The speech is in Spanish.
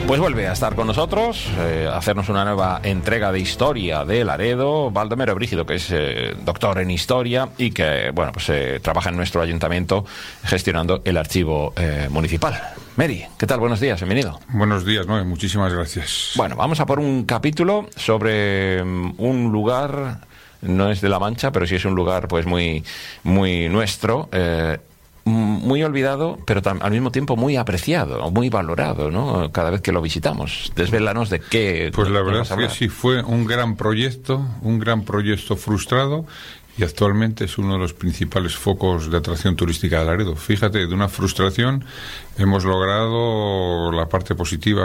Pues vuelve a estar con nosotros, a hacernos una nueva entrega de historia de Laredo, Baldomero Brígido, que es doctor en historia y que, bueno, pues trabaja en nuestro ayuntamiento gestionando el archivo municipal. Mary, ¿qué tal? Buenos días, bienvenido. Buenos días, Noé, muchísimas gracias. Bueno, vamos a por un capítulo sobre un lugar, no es de La Mancha, pero sí es un lugar pues muy nuestro, muy olvidado, pero al mismo tiempo muy apreciado, muy valorado, ¿no? Cada vez que lo visitamos. Desvélanos de qué. Pues la verdad es que sí, fue un gran proyecto frustrado, y actualmente es uno de los principales focos de atracción turística de Laredo. Fíjate, de una frustración hemos logrado la parte positiva,